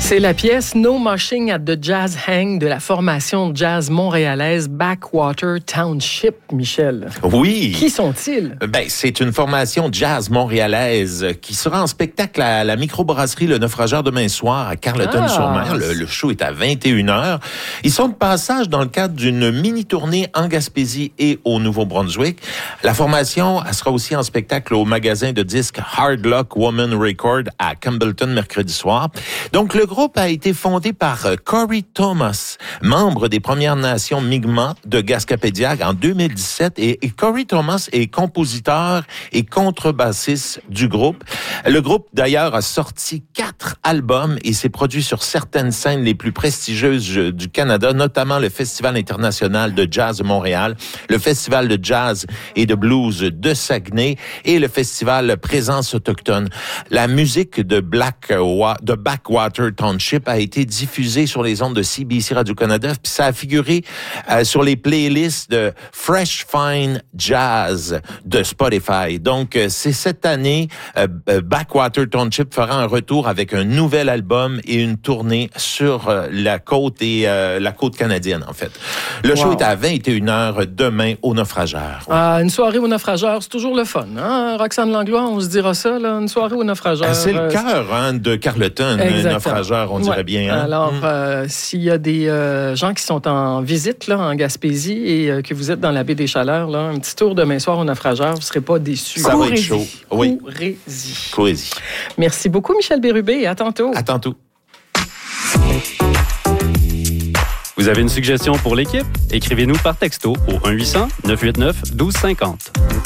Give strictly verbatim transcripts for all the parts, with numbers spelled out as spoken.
C'est la pièce No Moshing at the Jazz Hang de la formation jazz montréalaise Backwater Township, Michel. Oui. Qui sont-ils? Ben, c'est une formation jazz montréalaise qui sera en spectacle à la microbrasserie Le Naufrageur demain soir à Carleton-sur-Mer. Ah. Le, le show est à vingt et une heures. Ils sont de passage dans le cadre d'une mini-tournée en Gaspésie et au Nouveau-Brunswick. La formation elle sera aussi en spectacle au magasin de disques Hard Luck Woman Record à Campbellton mercredi soir. Donc, le groupe a été fondé par Corey Thomas, membre des Premières Nations Mi'kmaq de Gascapédiac en deux mille dix-sept. Et, et Corey Thomas est compositeur et contrebassiste du groupe. Le groupe, d'ailleurs, a sorti quatre albums et s'est produit sur certaines scènes les plus prestigieuses du Canada, notamment le Festival international de jazz de Montréal, le Festival de jazz et de blues de Saguenay et le Festival Présence autochtone. La musique de Black, de Backwater Township a été diffusée sur les ondes de C B C Radio-Canada, puis ça a figuré euh, sur les playlists de Fresh Fine Jazz de Spotify. Donc, euh, c'est cette année, euh, Backwater Township fera un retour avec un nouvel album et une tournée sur euh, la côte et euh, la côte canadienne, en fait. Le wow. show est à vingt et une heures demain au Naufrageur. Ah, une soirée au Naufrageur, c'est toujours le fun, hein? Roxane Langlois, on se dira ça, là, une soirée au Naufrageur. Ah, c'est le cœur hein, de Carleton, un naufrageur, on dirait ouais. bien. Hein? Alors, hum. euh, s'il y a des euh, gens qui sont en visite là, en Gaspésie et euh, que vous êtes dans la baie des Chaleurs, là, un petit tour demain soir au Naufrageur, vous ne serez pas déçus. Ça va être chaud. Oui. Courez-y. Courez-y. Merci beaucoup, Michel Bérubé, et à tantôt. À tantôt. Vous avez une suggestion pour l'équipe? Écrivez-nous par texto au un huit cents neuf huit neuf un deux cinq zéro.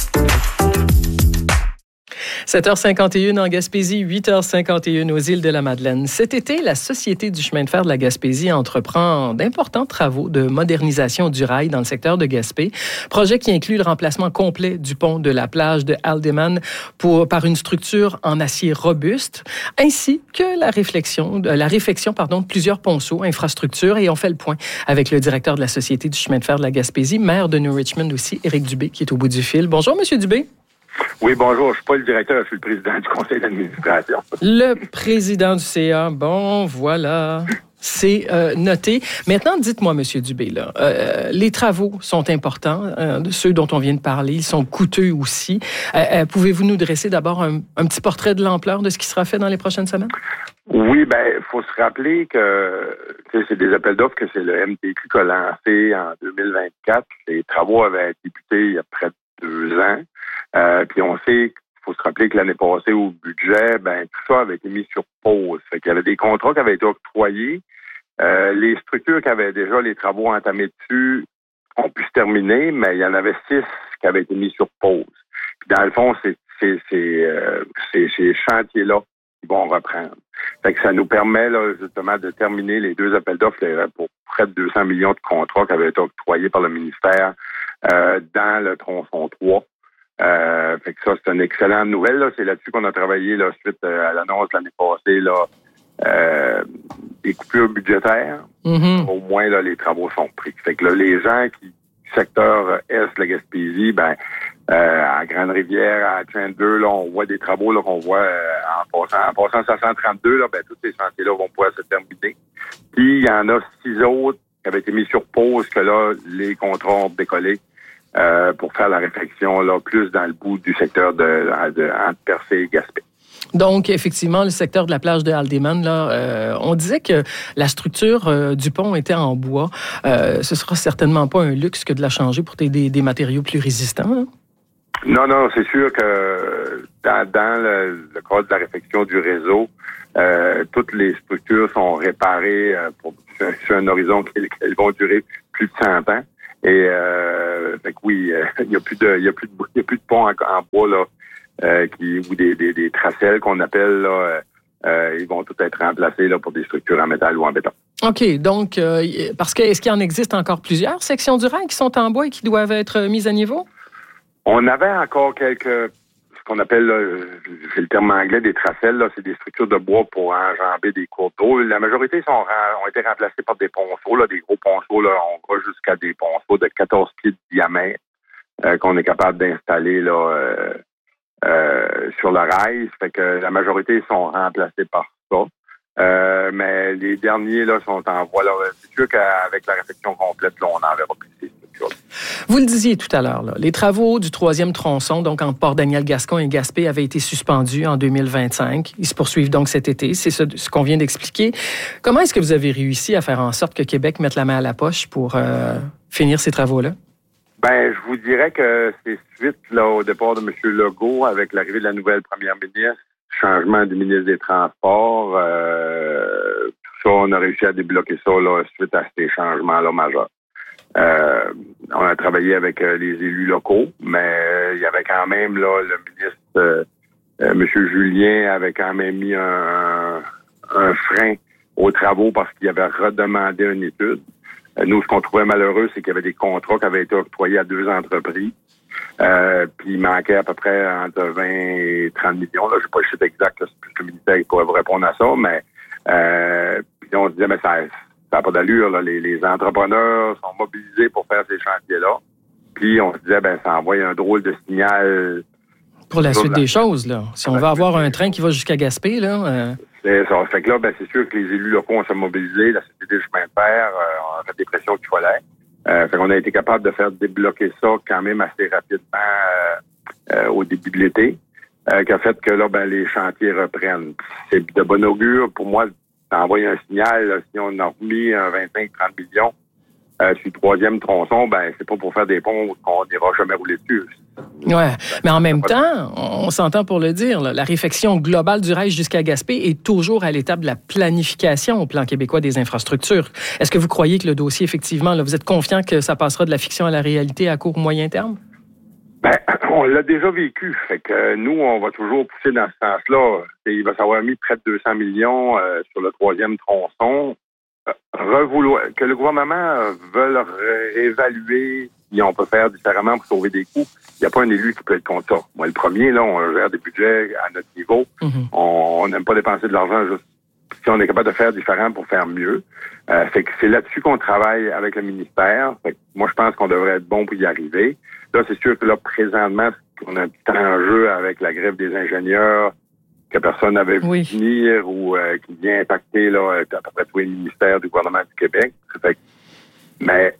sept heures cinquante et une en Gaspésie, huit heures cinquante et une aux îles de la Madeleine. Cet été, la Société du chemin de fer de la Gaspésie entreprend d'importants travaux de modernisation du rail dans le secteur de Gaspé. Projet qui inclut le remplacement complet du pont de la plage de Haldimand pour, par une structure en acier robuste, ainsi que la réflexion, la réfection pardon, de plusieurs ponceaux, infrastructures. Et on fait le point avec le directeur de la Société du chemin de fer de la Gaspésie, maire de New Richmond aussi, Éric Dubé, qui est au bout du fil. Bonjour, Monsieur Dubé. Oui, bonjour. Je ne suis pas le directeur, je suis le président du conseil d'administration. Le président du C A. Bon, voilà. C'est euh, noté. Maintenant, dites-moi, M. Dubé, là, euh, les travaux sont importants, euh, ceux dont on vient de parler, ils sont coûteux aussi. Euh, euh, pouvez-vous nous dresser d'abord un, un petit portrait de l'ampleur de ce qui sera fait dans les prochaines semaines? Oui, ben, il faut se rappeler que c'est des appels d'offres que c'est le M T Q qui a lancé en deux mille vingt-quatre. Les travaux avaient été débutés il y a près de deux ans. Euh, puis on sait qu'il faut se rappeler que l'année passée, au budget, ben tout ça avait été mis sur pause. Fait qu'il y avait des contrats qui avaient été octroyés. Euh, les structures qui avaient déjà les travaux entamés dessus ont pu se terminer, mais il y en avait six qui avaient été mis sur pause. Puis dans le fond, c'est, c'est, c'est, euh, c'est ces chantiers-là qui vont reprendre. Fait que ça nous permet là, justement de terminer les deux appels d'offres pour près de deux cents millions de contrats qui avaient été octroyés par le ministère euh, dans le tronçon trois. Euh, fait que ça, c'est une excellente nouvelle. Là. C'est là-dessus qu'on a travaillé là, suite euh, à l'annonce l'année passée là, euh, des coupures budgétaires. Mm-hmm. Au moins, là, les travaux sont pris. Fait que là, les gens qui, du secteur est de la Gaspésie, ben, euh, à Grande-Rivière, à Chandler, là, on voit des travaux là, qu'on voit euh, en passant en passant cinq cent trente-deux, là, ben, tous ces chantiers-là vont pouvoir se terminer. Puis, il y en a six autres qui avaient été mis sur pause, que là, les contrats ont décollé. Euh, pour faire la réflexion là, plus dans le bout du secteur de, de, de entre Percé et Gaspé. Donc, effectivement, le secteur de la plage de Haldimand, là, euh, on disait que la structure euh, du pont était en bois. Euh, ce sera certainement pas un luxe que de la changer pour des, des matériaux plus résistants. Hein? Non, non, c'est sûr que dans, dans le, le cadre de la réflexion du réseau, euh, toutes les structures sont réparées euh, pour, sur, sur un horizon qu'elles vont durer plus de cent ans. Et euh, fait que oui, il n'y a plus de, il y a plus de, il y a plus de pont en, en bois là, euh, qui ou des, des, des tracelles qu'on appelle là, euh, ils vont tous être remplacés là pour des structures en métal ou en béton. OK, donc euh, parce que est-ce qu'il en existe encore plusieurs sections du rail qui sont en bois et qui doivent être mises à niveau? On avait encore quelques ce qu'on appelle, là, c'est le terme anglais, des tracelles, là, c'est des structures de bois pour enjamber des cours d'eau. La majorité sont, ont été remplacées par des ponceaux, là, des gros ponceaux, là, on va jusqu'à des ponceaux de quatorze pieds de diamètre euh, qu'on est capable d'installer là, euh, euh, sur le rail. Ça fait que la majorité sont remplacées par ça. Euh, mais les derniers là sont en voie. Là, c'est sûr qu'avec la réflexion complète, là, on en verra plus ces structures. Vous le disiez tout à l'heure, là, les travaux du troisième tronçon, donc entre Port-Daniel-Gascon et Gaspé, avaient été suspendus en deux mille vingt-cinq. Ils se poursuivent donc cet été. C'est ce, ce qu'on vient d'expliquer. Comment est-ce que vous avez réussi à faire en sorte que Québec mette la main à la poche pour euh, finir ces travaux-là? Ben, je vous dirais que c'est suite là, au départ de M. Legault, avec l'arrivée de la nouvelle première ministre, changement du ministre des Transports, euh, tout ça, on a réussi à débloquer ça là, suite à ces changements-là majeurs. Euh, on a travaillé avec euh, les élus locaux, mais euh, il y avait quand même là le ministre euh, euh, M. Julien avait quand même mis un, un frein aux travaux parce qu'il avait redemandé une étude. Euh, nous, ce qu'on trouvait malheureux, c'est qu'il y avait des contrats qui avaient été octroyés à deux entreprises. Euh, puis il manquait à peu près entre vingt et trente millions. Là, je sais pas le chiffre exact, là, c'est plus le ministère qui pourrait vous répondre à ça, mais euh, puis on se disait, mais ça ça n'a pas d'allure. Là. Les, les entrepreneurs sont mobilisés pour faire ces chantiers-là. Puis on se disait, ben ça envoie un drôle de signal. Pour la suite des choses, là. Si on veut avoir un train qui va jusqu'à Gaspé, là... Euh... C'est ça. Fait que là, ben, c'est sûr que les élus locaux ont se mobilisé, la Société du chemin de fer, euh, on a fait des pressions qu'il fallait. Euh, fait qu'on a été capable de faire débloquer ça quand même assez rapidement euh, euh, au début de l'été, euh, qui a fait que là, ben, les chantiers reprennent. C'est de bon augure. Pour moi, ça envoie un signal. Là, si on a remis un vingt-cinq à trente millions euh, sur le troisième tronçon, ben c'est pas pour faire des ponts qu'on n'ira jamais rouler dessus. Ouais, mais en même temps, on s'entend pour le dire, là, la réfection globale du rail jusqu'à Gaspé est toujours à l'étape de la planification au plan québécois des infrastructures. Est-ce que vous croyez que le dossier, effectivement, là, vous êtes confiant que ça passera de la fiction à la réalité à court ou moyen terme? Ben, on l'a déjà vécu. Fait que nous, on va toujours pousser dans ce sens-là. Il va s'avoir mis près de deux cents millions euh, sur le troisième tronçon. Euh, revouloir, que le gouvernement veuille réévaluer si on peut faire différemment pour sauver des coûts. Il n'y a pas un élu qui peut être contre ça. Moi, le premier, là, on gère des budgets à notre niveau. Mm-hmm. On n'aime pas dépenser de l'argent juste si on est capable de faire différent pour faire mieux. Euh, fait que c'est là-dessus qu'on travaille avec le ministère. Fait que moi, je pense qu'on devrait être bon pour y arriver. Là, c'est sûr que là, présentement, on a un petit enjeu avec la grève des ingénieurs que personne n'avait vu oui. venir ou euh, qui vient impacter là, à peu près tous les ministères du gouvernement du Québec. Fait que, mais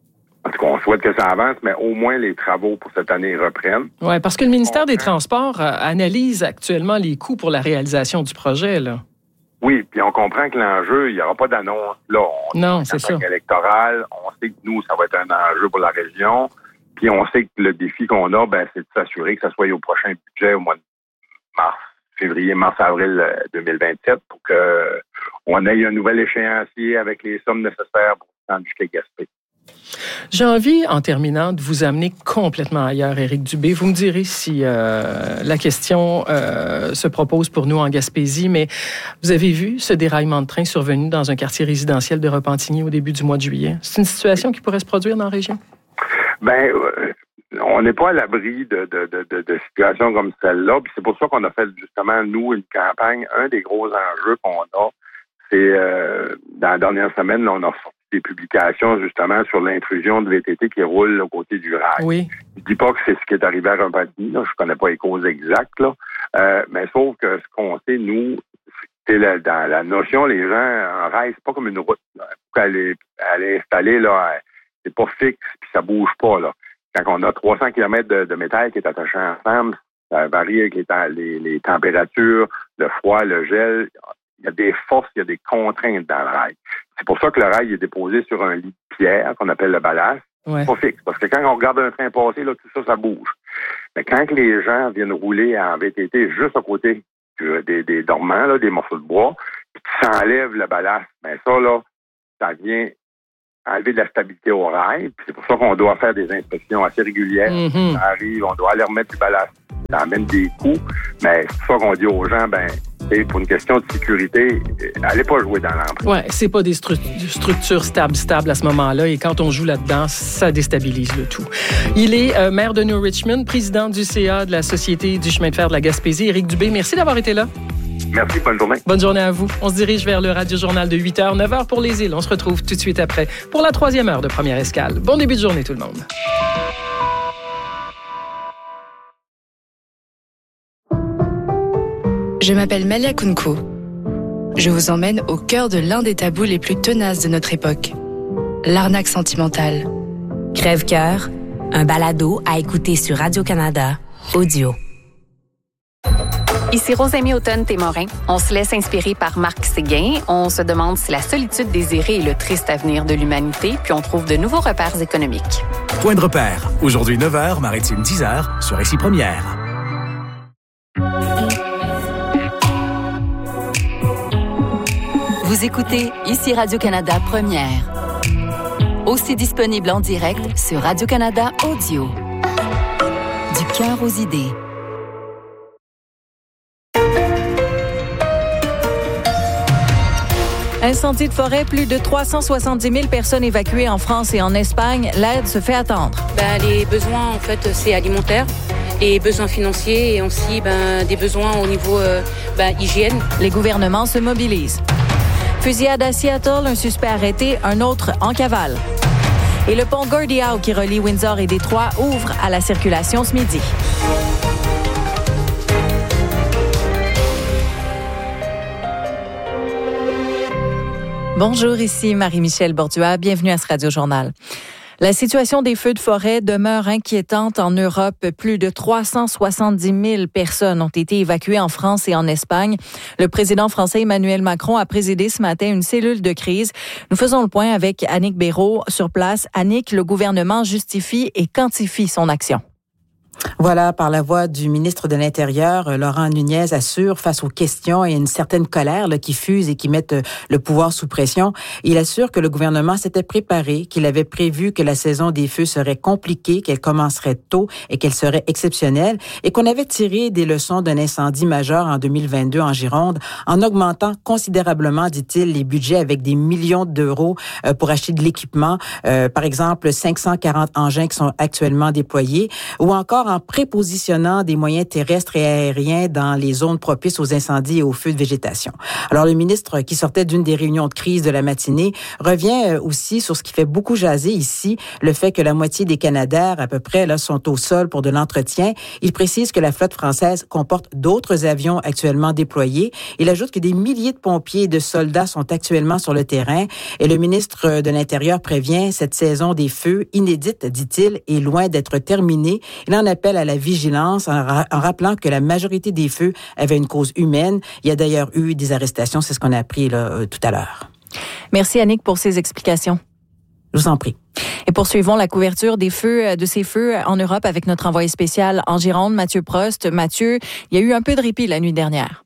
en tout cas, on souhaite que ça avance, mais au moins les travaux pour cette année reprennent. Oui, parce que le ministère des Transports euh, analyse actuellement les coûts pour la réalisation du projet, là. Oui, puis on comprend que l'enjeu, il n'y aura pas d'annonce là. On non, c'est ça. Électoral, on sait que nous, ça va être un enjeu pour la région. Puis on sait que le défi qu'on a, ben, c'est de s'assurer que ça soit au prochain budget au mois de mars, février, mars, avril deux mille vingt-sept pour que on ait un nouvel échéancier avec les sommes nécessaires pour s'en jusqu'à Gaspé. J'ai envie, en terminant, de vous amener complètement ailleurs, Éric Dubé. Vous me direz si euh, la question euh, se propose pour nous en Gaspésie, mais vous avez vu ce déraillement de train survenu dans un quartier résidentiel de Repentigny au début du mois de juillet. C'est une situation qui pourrait se produire dans la région? Ben, euh, on n'est pas à l'abri de, de, de, de, de situations comme celle-là. Puis c'est pour ça qu'on a fait justement, nous, une campagne. Un des gros enjeux qu'on a, c'est euh, dans la dernière semaine, là, on a sorti des publications justement sur l'intrusion de V T T qui roule au côté du rail. Oui. Je dis pas que c'est ce qui est arrivé à Repentigny, là, je connais pas les causes exactes, là. Euh, mais sauf que ce qu'on sait, nous, c'est la, dans la notion, les gens, un rail, c'est pas comme une route. Là. Elle est, elle est installée, là, c'est pas fixe, puis ça bouge pas, là. Quand on a trois cents kilomètres de, de métal qui est attaché ensemble, ça varie avec les, les, les températures, le froid, le gel. Il y a des forces, il y a des contraintes dans le rail. C'est pour ça que le rail est déposé sur un lit de pierre qu'on appelle le ballast. Ouais. C'est pas fixe. Parce que quand on regarde un train passer, là, tout ça, ça bouge. Mais quand les gens viennent rouler en V T T juste à côté du, des, des dormants, là, des morceaux de bois, puis qu'ils s'enlèvent le ballast, ben ça, là, ça vient enlever de la stabilité au rail. Puis c'est pour ça qu'on doit faire des inspections assez régulières. Mm-hmm. Ça arrive, on doit aller remettre du ballast. Ça amène des coûts. Mais c'est pour ça qu'on dit aux gens, ben, pour une question de sécurité, allez pas jouer dans l'emprunt. Oui, c'est pas des stru- structures stables, stables à ce moment-là. Et quand on joue là-dedans, ça déstabilise le tout. Il est euh, maire de New Richmond, président du C A de la Société du chemin de fer de la Gaspésie. Éric Dubé, merci d'avoir été là. Merci, bonne journée. Bonne journée à vous. On se dirige vers le Radio-Journal de huit heures, neuf heures pour les îles. On se retrouve tout de suite après pour la troisième heure de Première Escale. Bon début de journée, tout le monde. Je m'appelle Malia Kounkou. Je vous emmène au cœur de l'un des tabous les plus tenaces de notre époque. L'arnaque sentimentale. Crève-cœur, un balado à écouter sur Radio-Canada Audio. Ici Rosemée Automne-Témorin. On se laisse inspirer par Marc Séguin. On se demande si la solitude désirée est le triste avenir de l'humanité, puis on trouve de nouveaux repères économiques. Point de repère. Aujourd'hui neuf heures, Maritime dix heures, sur Récit Première. Vous écoutez Ici Radio-Canada Première. Aussi disponible en direct sur Radio-Canada Audio. Du cœur aux idées. Incendie de forêt, plus de trois cent soixante-dix mille personnes évacuées en France et en Espagne. L'aide se fait attendre. Ben, les besoins, en fait, c'est alimentaire. Les besoins financiers et aussi ben, des besoins au niveau euh, ben, hygiène. Les gouvernements se mobilisent. Fusillade à Seattle, un suspect arrêté, un autre en cavale. Et le pont Gordie Howe qui relie Windsor et Détroit ouvre à la circulation ce midi. Bonjour, ici Marie-Michel Bordua. Bienvenue à ce Radio-Journal. La situation des feux de forêt demeure inquiétante en Europe. Plus de trois cent soixante-dix mille personnes ont été évacuées en France et en Espagne. Le président français Emmanuel Macron a présidé ce matin une cellule de crise. Nous faisons le point avec Annick Béraud sur place. Annick, le gouvernement justifie et quantifie son action. Voilà, par la voix du ministre de l'Intérieur, Laurent Nunez assure face aux questions et une certaine colère là, qui fuse et qui mettent le pouvoir sous pression. Il assure que le gouvernement s'était préparé, qu'il avait prévu que la saison des feux serait compliquée, qu'elle commencerait tôt et qu'elle serait exceptionnelle et qu'on avait tiré des leçons d'un incendie majeur en deux mille vingt-deux en Gironde en augmentant considérablement, dit-il, les budgets avec des millions d'euros pour acheter de l'équipement. Euh, par exemple, cinq cent quarante engins qui sont actuellement déployés ou encore en prépositionnant des moyens terrestres et aériens dans les zones propices aux incendies et aux feux de végétation. Alors, le ministre, qui sortait d'une des réunions de crise de la matinée, revient aussi sur ce qui fait beaucoup jaser ici, le fait que la moitié des Canadair, à peu près, là, sont au sol pour de l'entretien. Il précise que la flotte française comporte d'autres avions actuellement déployés. Il ajoute que des milliers de pompiers et de soldats sont actuellement sur le terrain. Et le ministre de l'Intérieur prévient, cette saison des feux, inédite, dit-il, est loin d'être terminée. Il en appelle à la vigilance en, ra- en rappelant que la majorité des feux avaient une cause humaine. Il y a d'ailleurs eu des arrestations, c'est ce qu'on a appris là, euh, tout à l'heure. Merci Annick pour ces explications. Je vous en prie. Et poursuivons la couverture des feux, de ces feux en Europe avec notre envoyé spécial en Gironde, Mathieu Prost. Mathieu, il y a eu un peu de répit la nuit dernière.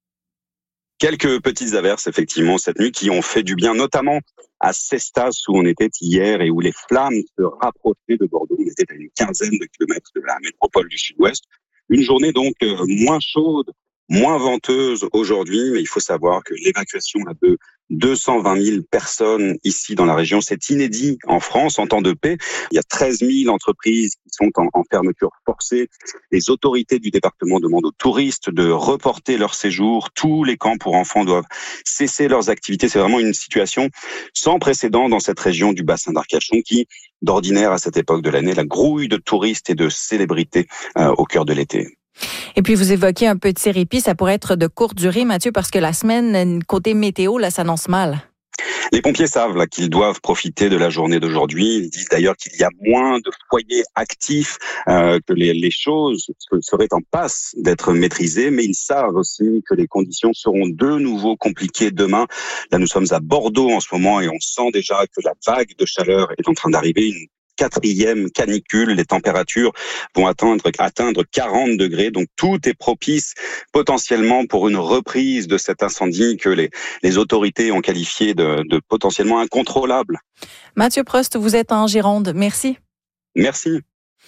Quelques petites averses, effectivement, cette nuit qui ont fait du bien, notamment à Cestas, où on était hier et où les flammes se rapprochaient de Bordeaux. On était à une quinzaine de kilomètres de la métropole du Sud-Ouest. Une journée donc euh, moins chaude, moins venteuse aujourd'hui, mais il faut savoir que l'évacuation de deux cent vingt mille personnes ici dans la région, c'est inédit en France en temps de paix. Il y a treize mille entreprises qui sont en, en fermeture forcée. Les autorités du département demandent aux touristes de reporter leur séjour. Tous les camps pour enfants doivent cesser leurs activités. C'est vraiment une situation sans précédent dans cette région du bassin d'Arcachon qui, d'ordinaire à cette époque de l'année, la grouille de touristes et de célébrités euh, au cœur de l'été. Et puis, vous évoquez un petit répit. Ça pourrait être de courte durée, Mathieu, parce que la semaine, côté météo, là, s'annonce mal. Les pompiers savent là qu'ils doivent profiter de la journée d'aujourd'hui. Ils disent d'ailleurs qu'il y a moins de foyers actifs, euh, que les, les choses seraient en passe d'être maîtrisées, mais ils savent aussi que les conditions seront de nouveau compliquées demain. Là, nous sommes à Bordeaux en ce moment et on sent déjà que la vague de chaleur est en train d'arriver. Une quatrième canicule, les températures vont atteindre, atteindre quarante degrés, donc tout est propice potentiellement pour une reprise de cet incendie que les, les autorités ont qualifié de, de potentiellement incontrôlable. Mathieu Prost, vous êtes en Gironde. Merci. Merci.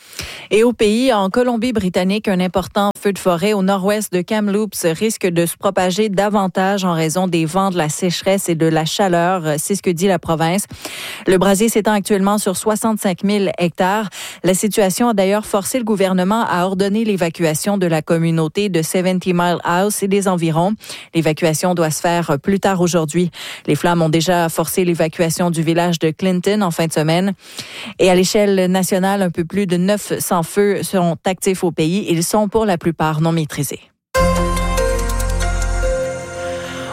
Et au pays, en Colombie-Britannique, un important feu de forêt au nord-ouest de Kamloops risque de se propager davantage en raison des vents, de la sécheresse et de la chaleur. C'est ce que dit la province. Le brasier s'étend actuellement sur soixante-cinq mille hectares. La situation a d'ailleurs forcé le gouvernement à ordonner l'évacuation de la communauté de seventy Mile House et des environs. L'évacuation doit se faire plus tard aujourd'hui. Les flammes ont déjà forcé l'évacuation du village de Clinton en fin de semaine. Et à l'échelle nationale, un peu plus de neuf cents feux sont actifs au pays. Ils sont pour la plupart non maîtrisés.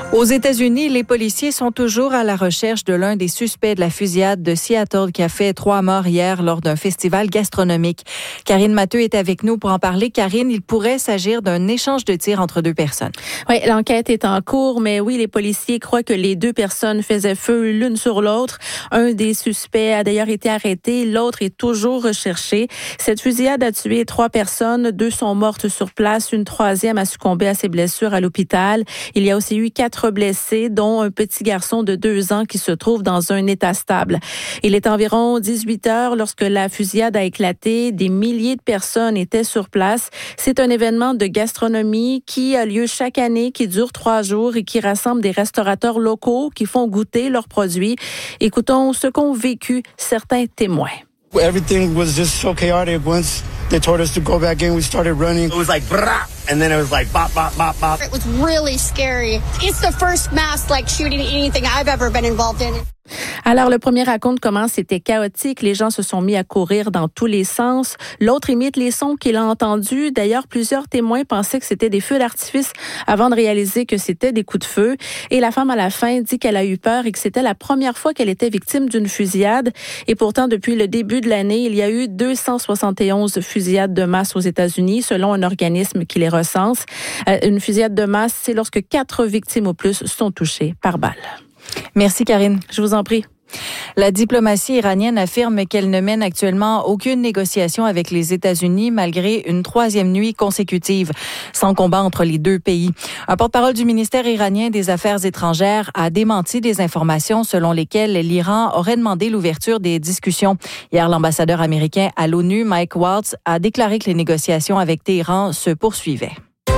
Aux États-Unis, les policiers sont toujours à la recherche de l'un des suspects de la fusillade de Seattle qui a fait trois morts hier lors d'un festival gastronomique. Karine Matteux est avec nous pour en parler. Karine, il pourrait s'agir d'un échange de tirs entre deux personnes. Oui, l'enquête est en cours, mais oui, les policiers croient que les deux personnes faisaient feu l'une sur l'autre. Un des suspects a d'ailleurs été arrêté, l'autre est toujours recherché. Cette fusillade a tué trois personnes, deux sont mortes sur place, une troisième a succombé à ses blessures à l'hôpital. Il y a aussi eu quatre blessés, dont un petit garçon de deux ans qui se trouve dans un état stable. Il est environ dix-huit heures lorsque la fusillade a éclaté. Des milliers de personnes étaient sur place. C'est un événement de gastronomie qui a lieu chaque année, qui dure trois jours et qui rassemble des restaurateurs locaux qui font goûter leurs produits. Écoutons ce qu'ont vécu certains témoins. Everything was just so chaotic. Once they told us to go back in, we started running. It was like brah, and then it was like bop, bop, bop, bop. It was really scary. It's the first mass like shooting anything I've ever been involved in. Alors, le premier raconte comment c'était chaotique. Les gens se sont mis à courir dans tous les sens. L'autre imite les sons qu'il a entendus. D'ailleurs, plusieurs témoins pensaient que c'était des feux d'artifice avant de réaliser que c'était des coups de feu. Et la femme, à la fin, dit qu'elle a eu peur et que c'était la première fois qu'elle était victime d'une fusillade. Et pourtant, depuis le début de l'année, il y a eu deux cent soixante et onze fusillades de masse aux États-Unis, selon un organisme qui les recense. Euh, une fusillade de masse, c'est lorsque quatre victimes ou plus sont touchées par balle. Merci, Karine. Je vous en prie. La diplomatie iranienne affirme qu'elle ne mène actuellement aucune négociation avec les États-Unis malgré une troisième nuit consécutive sans combat entre les deux pays. Un porte-parole du ministère iranien des Affaires étrangères a démenti des informations selon lesquelles l'Iran aurait demandé l'ouverture des discussions. Hier, l'ambassadeur américain à l'ONU, Mike Waltz, a déclaré que les négociations avec Téhéran se poursuivaient.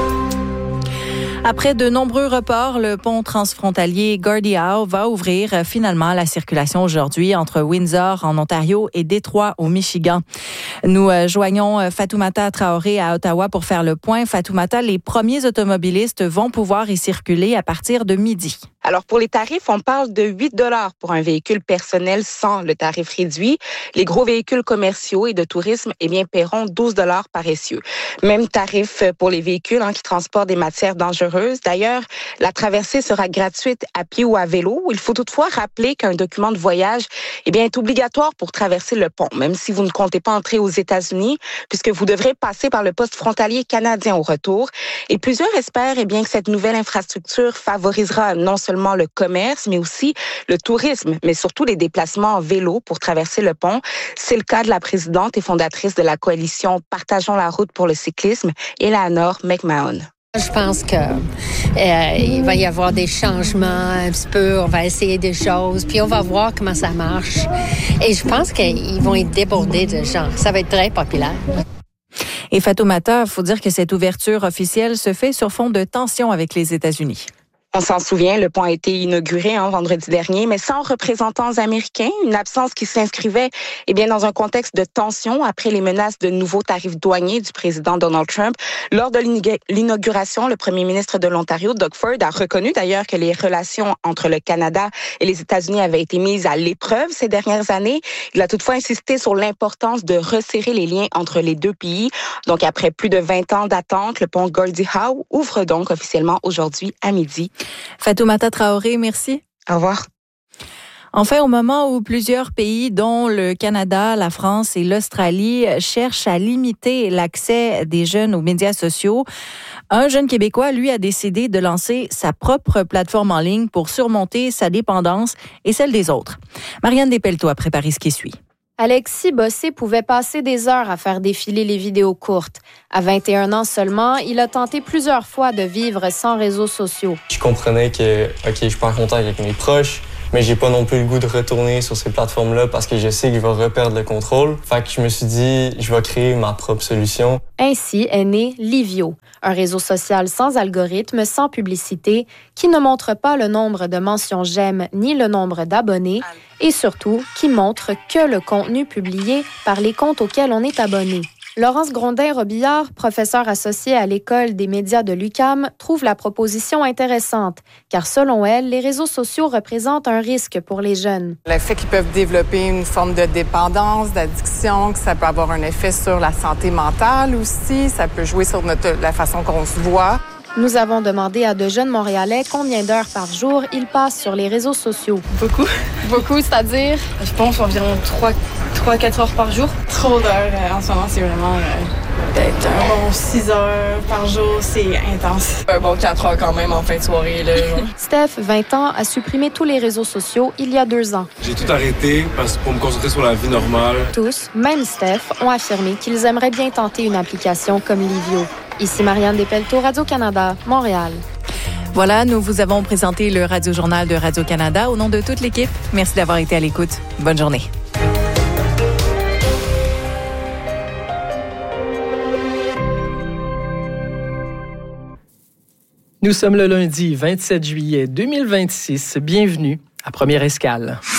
Après de nombreux reports, le pont transfrontalier Gordie Howe va ouvrir finalement à la circulation aujourd'hui entre Windsor en Ontario et Détroit au Michigan. Nous joignons Fatoumata Traoré à Ottawa pour faire le point. Fatoumata, les premiers automobilistes vont pouvoir y circuler à partir de midi. Alors, pour les tarifs, on parle de huit dollars pour un véhicule personnel sans le tarif réduit. Les gros véhicules commerciaux et de tourisme, eh bien, paieront douze dollars par essieu. Même tarif pour les véhicules hein, qui transportent des matières dangereuses. D'ailleurs, la traversée sera gratuite à pied ou à vélo. Il faut toutefois rappeler qu'un document de voyage, eh bien, est obligatoire pour traverser le pont, même si vous ne comptez pas entrer aux États-Unis, puisque vous devrez passer par le poste frontalier canadien au retour. Et plusieurs espèrent, eh bien, que cette nouvelle infrastructure favorisera non seulement seulement le commerce, mais aussi le tourisme, mais surtout les déplacements en vélo pour traverser le pont. C'est le cas de la présidente et fondatrice de la coalition Partageons la route pour le cyclisme, Eleanor McMahon. Je pense que euh, il va y avoir des changements un petit peu. On va essayer des choses, puis on va voir comment ça marche. Et je pense qu'ils vont être débordés de gens. Ça va être très populaire. Et Fatoumata, il faut dire que cette ouverture officielle se fait sur fond de tensions avec les États-Unis. On s'en souvient, le pont a été inauguré hein, vendredi dernier, mais sans représentants américains, une absence qui s'inscrivait eh bien dans un contexte de tension après les menaces de nouveaux tarifs douaniers du président Donald Trump. Lors de l'inauguration, le premier ministre de l'Ontario, Doug Ford, a reconnu d'ailleurs que les relations entre le Canada et les États-Unis avaient été mises à l'épreuve ces dernières années. Il a toutefois insisté sur l'importance de resserrer les liens entre les deux pays. Donc, après plus de vingt ans d'attente, le pont Gordie Howe ouvre donc officiellement aujourd'hui à midi. Fatoumata Traoré, merci. Au revoir. Enfin, au moment où plusieurs pays, dont le Canada, la France et l'Australie, cherchent à limiter l'accès des jeunes aux médias sociaux, un jeune Québécois, lui, a décidé de lancer sa propre plateforme en ligne pour surmonter sa dépendance et celle des autres. Marianne Despelteaux a préparé ce qui suit. Alexis Bossé pouvait passer des heures à faire défiler les vidéos courtes. À vingt et un ans seulement, il a tenté plusieurs fois de vivre sans réseaux sociaux. Je comprenais que, OK, je suis pas en contact avec mes proches, mais j'ai pas non plus le goût de retourner sur ces plateformes-là parce que je sais que je vais reperdre le contrôle. Fait que je me suis dit, je vais créer ma propre solution. Ainsi est né Livio, un réseau social sans algorithme, sans publicité, qui ne montre pas le nombre de mentions j'aime ni le nombre d'abonnés, et surtout qui montre que le contenu publié par les comptes auxquels on est abonné. Laurence Grondin-Robillard, professeure associée à l'École des médias de l'U Q A M, trouve la proposition intéressante, car selon elle, les réseaux sociaux représentent un risque pour les jeunes. Le fait qu'ils peuvent développer une forme de dépendance, d'addiction, que ça peut avoir un effet sur la santé mentale aussi, ça peut jouer sur notre, la façon qu'on se voit. Nous avons demandé à de jeunes Montréalais combien d'heures par jour ils passent sur les réseaux sociaux. Beaucoup. Beaucoup, c'est-à-dire? Je pense environ trois à quatre heures par jour. Trop d'heures. Euh, en ce moment, c'est vraiment euh, peut-être un bon six heures par jour. C'est intense. Un bon quatre heures quand même en fin de soirée. Là, Steph, vingt ans, a supprimé tous les réseaux sociaux il y a deux ans. J'ai tout arrêté parce pour me concentrer sur la vie normale. Tous, même Steph, ont affirmé qu'ils aimeraient bien tenter une application comme Livio. Ici Marianne Despelteaux, Radio-Canada, Montréal. Voilà, nous vous avons présenté le Radio-Journal de Radio-Canada au nom de toute l'équipe. Merci d'avoir été à l'écoute. Bonne journée. Nous sommes le lundi vingt-sept juillet deux mille vingt-six. Bienvenue à Première Escale.